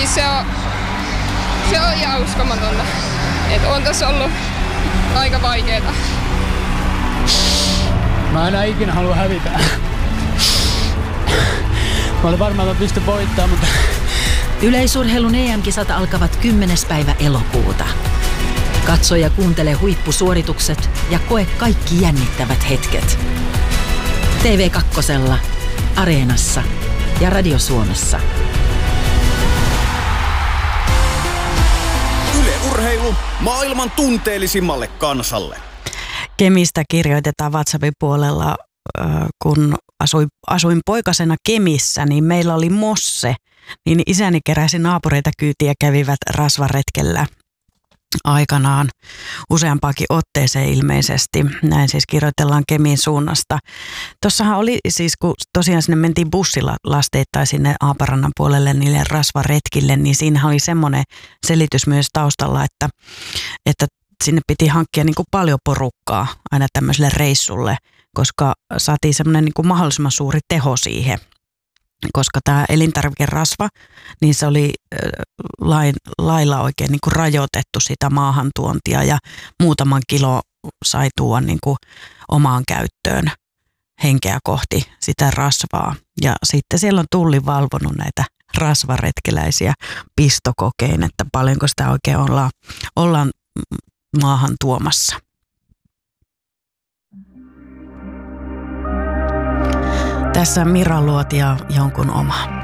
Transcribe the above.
Siis se on ihan uskomatonta. Että on tässä ollut aika vaikeeta. Mä enää ikinä halua hävitä. Mä olin varmaan, että mä pystyn voittamaan, mutta... Yleisurheilun EM-kisat alkavat 10. päivä elokuuta. Katso ja kuuntele huippusuoritukset ja koe kaikki jännittävät hetket. TV2, Areenassa ja Radio Suomessa. Yle Urheilu maailman tunteellisimmalle kansalle. Kemistä kirjoitetaan WhatsAppin puolella, kun asuin poikasena Kemissä, niin meillä oli mosse. Niin isäni keräsi naapureita kyytiä ja kävivät rasvaretkellä aikanaan useampaakin otteeseen ilmeisesti. Näin siis kirjoitellaan Kemin suunnasta. Tuossahan oli siis, kun tosiaan sinne mentiin bussilla lasteittain sinne Aaparannan puolelle niille rasvaretkille, niin siinä oli semmoinen selitys myös taustalla, että sinne piti hankkia niin kuin paljon porukkaa aina tämmöiselle reissulle, koska saatiin semmoinen niin kuin mahdollisimman suuri teho siihen. Koska tämä elintarvikerasva, niin se oli lailla oikein niin kuin rajoitettu sitä maahantuontia ja muutaman kilo sai tuoda niin kuin omaan käyttöön henkeä kohti sitä rasvaa. Ja sitten siellä on Tulli valvonut näitä rasvaretkeläisiä pistokokein, että paljonko sitä oikein ollaan maahan tuomassa. Tässä Mira Luoti ja Jonkun oma.